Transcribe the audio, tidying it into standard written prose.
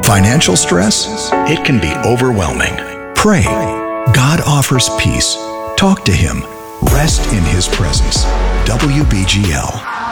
Financial stress? It can be overwhelming. Pray. God offers peace. Talk to Him. Rest in His presence. WBGL.